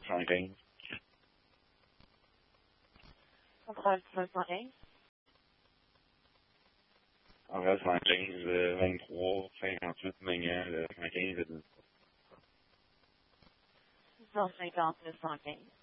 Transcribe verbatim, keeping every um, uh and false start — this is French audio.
soixante-quinze. Contrôle cinq cent quinze. Contrôle soixante-quinze, euh, vingt-trois, cinquante-huit, Magnan, le cent quinze, six cent cinquante, neuf cent quinze.